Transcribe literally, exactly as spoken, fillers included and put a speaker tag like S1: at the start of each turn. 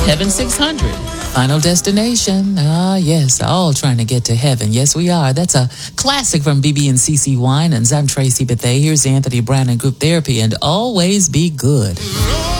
S1: Heaven six hundred.
S2: Final Destination. Ah, yes, all trying to get to heaven. Yes, we are. That's a classic from B B and C C Winans. I'm Tracy Bethea. Here's Anthony Brown and Group Therapy, and Always Be Good.